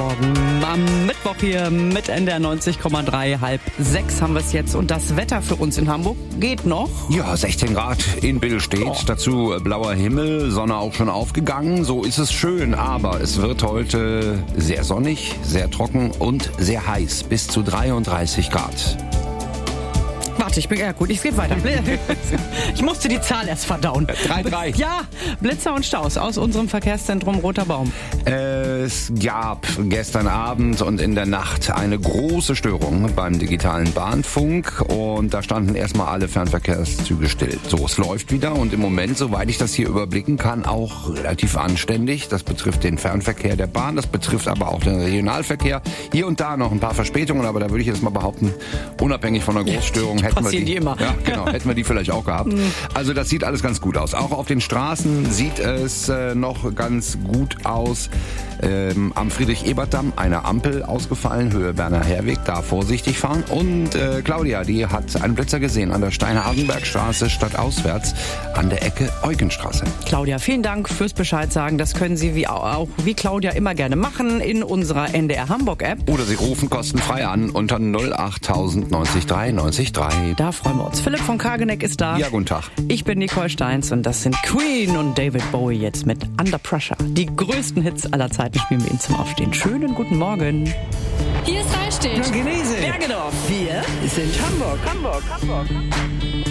Morgen. Am Mittwoch hier mit NDR 90,3, 5:30 haben wir es jetzt. Und das Wetter für uns in Hamburg geht noch. Ja, 16 Grad in Bill steht. Dazu blauer Himmel, Sonne auch schon aufgegangen. So ist es schön, aber es wird heute sehr sonnig, sehr trocken und sehr heiß. Bis zu 33 Grad. Warte, ich gehe weiter. Ich musste die Zahl erst verdauen. 3,3. Ja, Blitzer und Staus aus unserem Verkehrszentrum Roter Baum. Es gab gestern Abend und in der Nacht eine große Störung beim digitalen Bahnfunk und da standen erstmal alle Fernverkehrszüge still. So, es läuft wieder und im Moment, soweit ich das hier überblicken kann, auch relativ anständig. Das betrifft den Fernverkehr der Bahn, das betrifft aber auch den Regionalverkehr. Hier und da noch ein paar Verspätungen, aber da würde ich jetzt mal behaupten, unabhängig von der Großstörung hätten wir die immer. Ja, genau, hätten wir die vielleicht auch gehabt. Also das sieht alles ganz gut aus. Auch auf den Straßen sieht es noch ganz gut aus. Am Friedrich-Ebert-Damm eine Ampel ausgefallen, Höhe Berner-Herweg, da vorsichtig fahren. Und Claudia, die hat einen Blitzer gesehen an der Steine-Hagenberg-Straße stadtauswärts an der Ecke Eugenstraße. Claudia, vielen Dank fürs Bescheid sagen. Das können Sie wie Claudia immer gerne machen in unserer NDR Hamburg-App. Oder Sie rufen kostenfrei an unter 08000 90 3 90 3. Da freuen wir uns. Philipp von Kageneck ist da. Ja, guten Tag. Ich bin Nicole Steins und das sind Queen und David Bowie jetzt mit Under Pressure. Die größten Hits aller Zeiten spielen wir Ihnen zum Aufstehen. Schönen guten Morgen. Hier ist Freistedt. Bergedorf. Wir sind Hamburg.